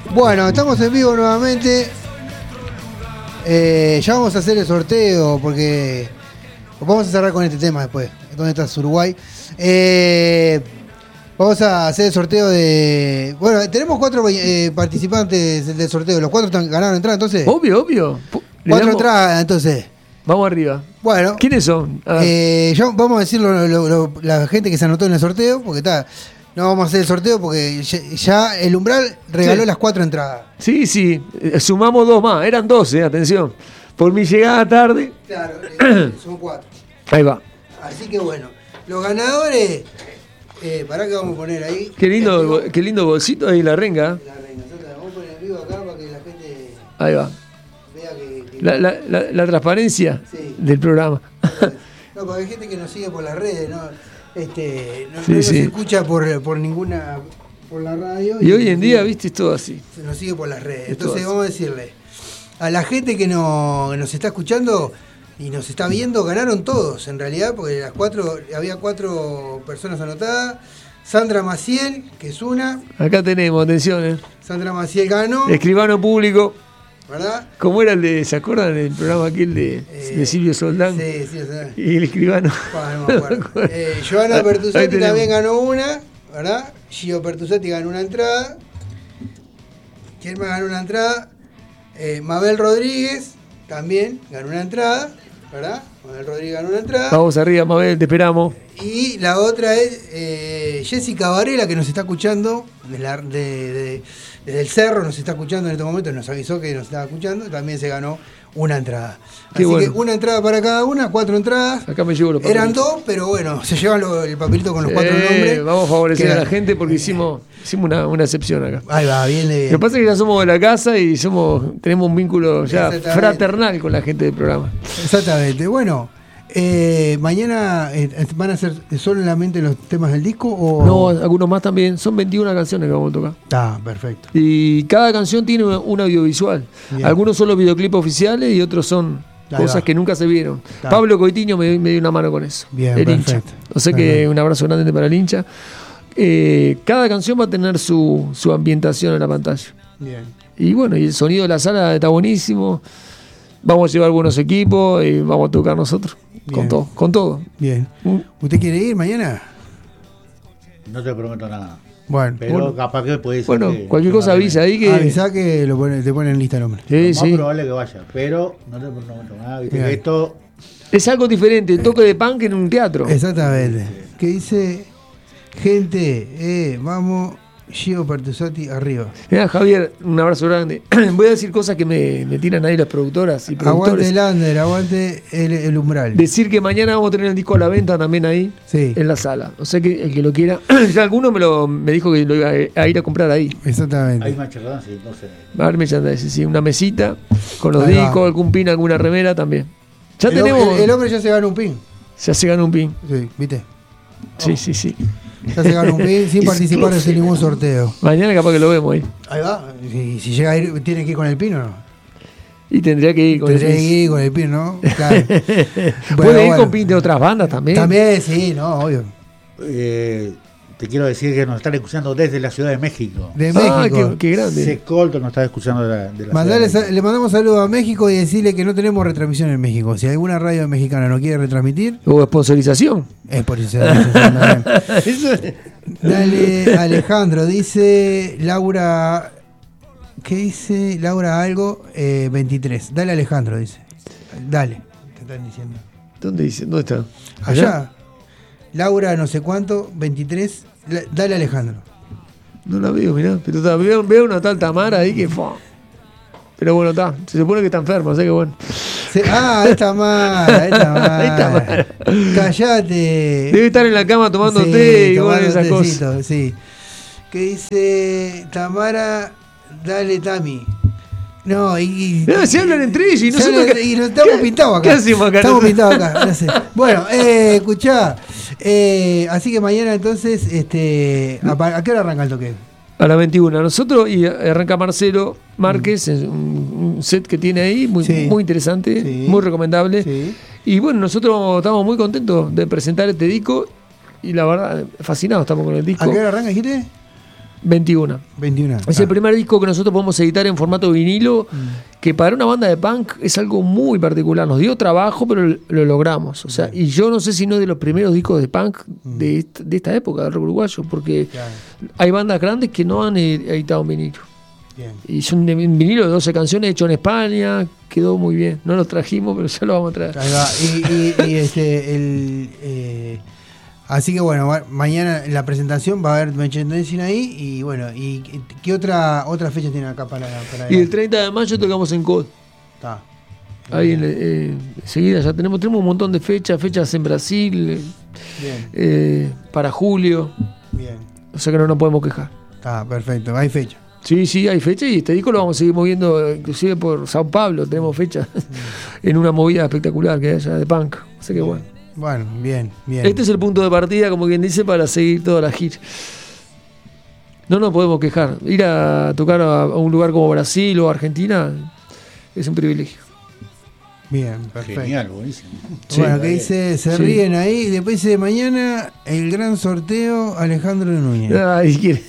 Bueno, estamos en vivo nuevamente. Ya vamos a hacer el sorteo porque vamos a cerrar con este tema después. ¿Dónde estás, Uruguay? Vamos a hacer el sorteo de... Bueno, tenemos 4 participantes del sorteo. ¿Los 4 ganaron entrada entonces? Obvio. 4 entradas entonces. Vamos arriba. Bueno. ¿Quiénes son? Ya vamos a decir la gente que se anotó en el sorteo, porque está... No vamos a hacer el sorteo porque ya el Umbral regaló las 4 entradas. Sí. Sumamos 2 más. Eran 12, atención. Por mi llegada tarde. Claro, son 4. Ahí va. Así que bueno, los ganadores... ¿Para qué vamos a poner ahí? Qué lindo bolsito ahí, la renga. La reina, vamos a poner en vivo acá para que la gente Ahí va. vea que La transparencia Sí. del programa. No, porque hay gente que nos sigue por las redes, ¿no? No Sí. se escucha por ninguna... por la radio. Y hoy en día, viste, es todo así. Se nos sigue por las redes. Es todo Entonces así. vamos a decirle a la gente que nos está escuchando y nos está viendo, ganaron todos en realidad, porque había 4 personas anotadas. Sandra Maciel, que es una. Acá tenemos, atención, Sandra Maciel ganó, escribano público. ¿verdad? ¿Cómo era el de, se acuerdan del programa aquel de Silvio Soldán? Sí, o sea, Y el escribano. no me acuerdo. Joana Ahí Pertusati tenemos. también ganó una, ¿verdad? Gio Pertusati ganó una entrada. ¿Quién más ganó una entrada? Mabel Rodríguez también ganó una entrada, ¿verdad? Mabel Rodríguez ganó una entrada. Vamos arriba, Mabel, te esperamos. Y la otra es Jessica Varela, que nos está escuchando desde el cerro, nos está escuchando en este momento, nos avisó que nos estaba escuchando, también se ganó una entrada. Qué Así bueno. que una entrada para cada una, 4 entradas. Acá me llevo los papeles. Eran 2, pero bueno, se llevan el papelito con los 4 nombres. Vamos a favorecer a Quedan- la gente porque hicimos una excepción acá. Ahí va, bien. Lo que pasa es que ya somos de la casa y tenemos un vínculo ya Exactamente. fraternal con la gente del programa. Exactamente. Bueno, mañana van a ser solamente los temas del disco o... No, algunos más también. Son 21 canciones que vamos a tocar. Ah, perfecto. Y cada canción tiene un audiovisual. Bien. Algunos son los videoclips oficiales y otros son Ahí cosas va. que nunca se vieron. Está. Pablo Coitiño me dio una mano con eso. Bien, el hincha. perfecto. O sea que Perfecto. un abrazo grande para el hincha. Cada canción va a tener su ambientación en la pantalla. Bien. Y bueno, y el sonido de la sala está buenísimo. Vamos a llevar buenos equipos y vamos a tocar nosotros. Bien. Con todo. Bien. Mm. ¿Usted quiere ir mañana? No te prometo nada. Bueno. Pero Bueno. capaz que puede ser. Bueno, que- cualquier que cosa no avisa viene. ahí que. Avisá que te ponen en lista el nombre. Sí, Lo más sí. probable que vaya, pero no te prometo nada. Viste Bien. que esto Es algo diferente, el toque de punk en un teatro. Exactamente. ¿Qué dice? Gente, vamos, Gio Pertusati arriba. Mirá, Javier, un abrazo grande. Voy a decir cosas que me tiran ahí las productoras y Aguante productores. el under, aguante el umbral. Decir que mañana vamos a tener el disco a la venta también ahí, Sí, en la sala. O sea que el que lo quiera. Ya alguno me dijo que lo iba a ir a comprar ahí. hay exactamente. más cherdance, entonces. Va a haber merchandising, sí, una mesita con los Ahí va. discos, algún pin, alguna remera también. Ya El, tenemos. el hombre ya se ganó un pin. Ya se ganó un pin. Sí, ¿viste? Sí. Ya se ganó un pin sin participar en ningún sorteo. Mañana capaz que lo vemos ahí. Ahí va. Si llega a ir, ¿tiene que ir con el pin o no? Y tendría que ir con Tendría que el ir con el pin, ¿no? Claro. Puede ir con pin de otras bandas también. También, sí, no, obvio. Te quiero decir que nos están escuchando desde la Ciudad de México. De Ah, México. qué grande. Secolto nos está escuchando de la Ciudad Mandale de México. le mandamos saludos a México y decirle que no tenemos retransmisión en México. Si alguna radio mexicana no quiere retransmitir, O sponsorización. es por eso. Dale, Alejandro, dice Laura. ¿Qué dice? Laura algo, 23. Dale, Alejandro, dice. Dale, te están diciendo. ¿Dónde dice? ¿Dónde está? Allá. Laura no sé cuánto, 23. Dale, Alejandro. No la veo, mirá. Pero veo una tal Tamara ahí que. ¡fua! Pero bueno, está. Se supone que está enferma, así que bueno. Esta mala, esta mala. Esta mala. Callate. Debe estar en la cama tomando Sí, té y tomando bueno, esas tecito, cosas. sí. ¿Qué dice Tamara? Dale, Tami. No, Mirá, se hablan entre ellos y se nosotros. hablan- y nos estamos pintados acá. ¿Qué hacemos acá? Estamos pintados acá. No sé. Bueno, escuchá. Así que mañana entonces, ¿a qué hora arranca el toque? A las 21. Nosotros, y arranca Marcelo Márquez, un set que tiene ahí, muy, Sí. muy interesante, Sí. muy recomendable. Sí. Y bueno, nosotros estamos muy contentos de presentar este disco y la verdad, fascinados estamos con el disco. ¿A qué hora arranca, dijiste? 21. 21. Es el primer disco que nosotros podemos editar en formato vinilo, que para una banda de punk es algo muy particular. Nos dio trabajo, pero lo logramos. O sea, y yo no sé si no es de los primeros discos de punk de esta época del rock uruguayo, porque hay bandas grandes que no han editado un vinilo. Bien. Y son un vinilo de 12 canciones hecho en España, quedó muy bien. No lo trajimos, pero ya lo vamos a traer. Ahí va. Así que bueno, mañana en la presentación va a haber merchandising ahí y bueno, ¿y qué otra fecha tiene acá para Y el 30 de mayo tocamos en COD. Está. Ahí enseguida ya tenemos un montón de fechas en Brasil, Bien. para julio. Bien. O sea que no nos podemos quejar. Está perfecto, hay fecha. Sí, hay fecha y este disco lo vamos a seguir moviendo inclusive por Sao Paulo, tenemos fecha en una movida espectacular que hay allá de punk. Así que bueno. Bueno, bien. Este es el punto de partida, como quien dice, para seguir toda la gira. No nos podemos quejar. Ir a tocar a un lugar como Brasil o Argentina es un privilegio. Bien, perfecto. Genial, buenísimo. Bueno, que dice, se ríen ahí, después dice mañana el gran sorteo Alejandro Núñez. Ay,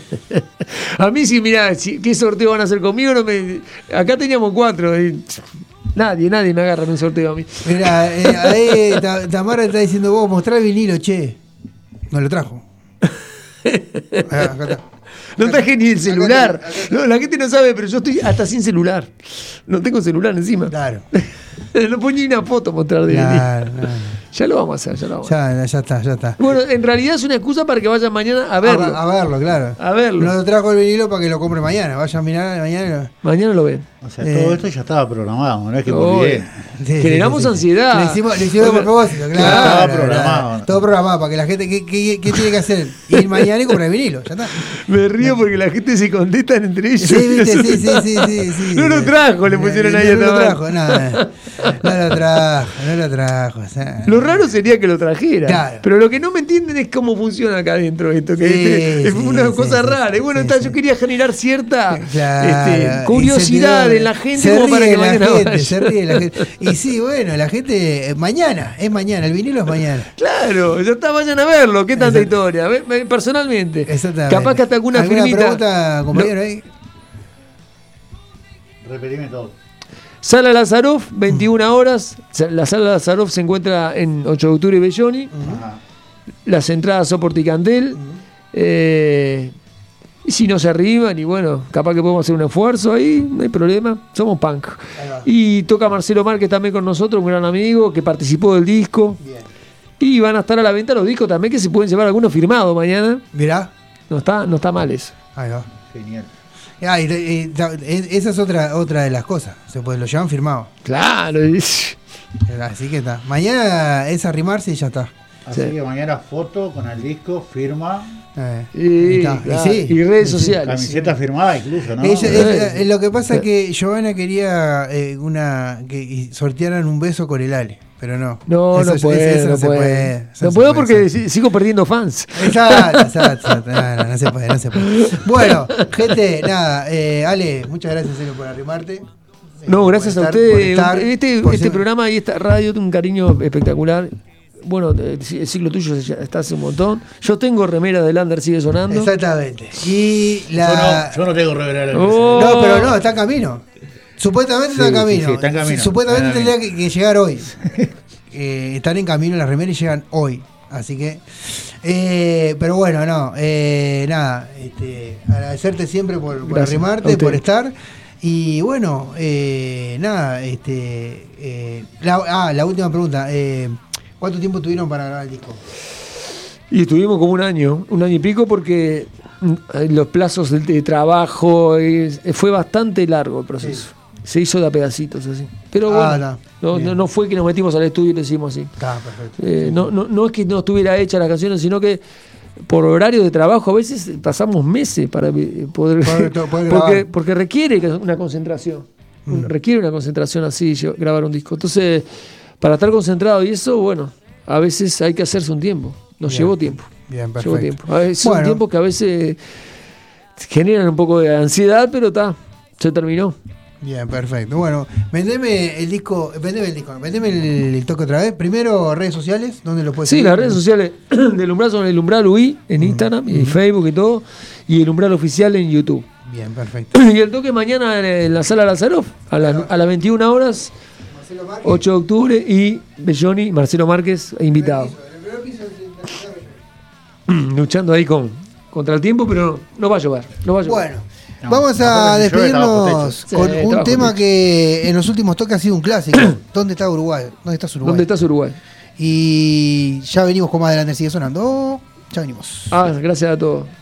a mí sí, mirá, ¿qué sorteo van a hacer conmigo? Acá teníamos 4. Nadie me agarra en un sorteo a mí. Mirá, ahí Tamara está diciendo, vos mostrá el vinilo, che. No lo trajo. Acá está. No traje ni el celular. Acá. No, la gente no sabe, pero yo estoy hasta sin celular. No tengo celular encima. Claro. No ponía ni una foto a mostrar de Claro. Ya lo vamos a hacer, Ya está. Bueno, en realidad es una excusa para que vayan mañana a verlo. A verlo, claro. A verlo. No lo trajo el vinilo para que lo compre mañana. Vayan a mirar mañana. Mañana lo ven. O sea, todo esto ya estaba programado, no es que me Oh, olvidé. Generamos ansiedad. Le hicimos a propósito, claro. Estaba programado. Todo programado para que la gente, ¿qué tiene que hacer? Ir mañana y comprar el vinilo, ya está. Me río porque la gente se contestan entre ellos. Sí, viste, sí. No lo trajo, le pusieron ahí a No lo Tamara. trajo, nada. No lo trajo. O sea, Lo raro sería que lo trajera. Claro. Pero lo que no me entienden es cómo funciona acá adentro esto. Que es una cosa rara. Y bueno, yo quería generar cierta claro, curiosidad en la gente como para que vayan a ver. se ríe la gente. Y sí, bueno, la gente, mañana, el vinilo es mañana. Claro, ya está, vayan a verlo. ¿Qué tanta historia? Personalmente. Exactamente. Capaz que hasta alguna firmita. pregunta, compañero, ahí? Repetime todo. Sala Lazaroff, 21 horas. La Sala Lazaroff se encuentra en 8 de octubre y Belloni. Ajá. Las entradas son por Ticantel. Y si no se arriban, y bueno, capaz que podemos hacer un esfuerzo ahí, no hay problema. Somos punk. Y toca Marcelo Márquez también con nosotros, un gran amigo que participó del disco. Bien. Y van a estar a la venta los discos también, que se pueden llevar algunos firmados mañana. Mirá. No está mal eso. Ahí va. Genial. Esa es otra de las cosas. Lo llevan firmado. Claro. Así que está. Mañana es arrimarse y ya está. Así Sí. que mañana foto con el disco, firma, Y, Está. claro, Sí. y redes sociales. camiseta firmada incluso, ¿no? Lo que pasa es que Giovanna quería que sortearan un beso con el Ale, pero no. No, Eso no puede. se puede. No puedo porque sigo perdiendo fans. Exacto. No se puede. Bueno, gente, nada, Ale, muchas gracias en serio por arrimarte. No, gracias a ustedes. Por Este ser- programa y esta radio tiene un cariño espectacular. Bueno, el ciclo tuyo ya está hace un montón. Yo tengo remera de Lander, sigue sonando. Exactamente. Y Yo no tengo revelar. Oh. No, pero no, está en camino. Supuestamente Sí, está en camino. sí, está en camino. Supuestamente Está en tendría que llegar hoy. Están en camino las remeras y llegan hoy. Así que. Pero bueno, no. Nada. Agradecerte siempre por Gracias, arrimarte, a usted. por estar. Y bueno, nada. La última pregunta. ¿Cuánto tiempo tuvieron para grabar el disco? Y estuvimos como un año y pico, porque los plazos de trabajo fue bastante largo el proceso. Sí. Se hizo de a pedacitos así. Pero bueno, Está. Bien. no fue que nos metimos al estudio y lo hicimos así. Está perfecto. No es que no estuviera hecha las canciones, sino que por horario de trabajo a veces pasamos meses para poder grabar. porque requiere una concentración. Requiere una concentración así, grabar un disco. Entonces, para estar concentrado y eso, bueno, a veces hay que hacerse un tiempo. Nos Bien. llevó tiempo. Bien, Llevó perfecto. tiempo. A veces son Bueno. tiempos que a veces generan un poco de ansiedad, pero se terminó. Bien, perfecto. Bueno, vendeme el disco, vendeme el toque otra vez. Primero, redes sociales, ¿dónde lo puedes Sí, seguir? las redes sociales del Umbral son el Umbral UI en Instagram y Facebook y todo. y El Umbral Oficial en YouTube. Bien, perfecto. Y el toque mañana en la Sala Lazaroff, a las 21 horas, 8 de octubre, y Belloni y Marcelo Márquez invitados. Luchando ahí contra el tiempo, pero no va a llover. Bueno, No, vamos no, a porque si llueve, trabajo despedirnos techo. con Sí, un trabajo tema techo. que en los últimos toques ha sido un clásico. ¿Dónde está Uruguay? ¿Dónde estás Uruguay? ¿Dónde estás, Uruguay? Y ya venimos con más adelante, sigue sonando. Ya venimos. Gracias a todos.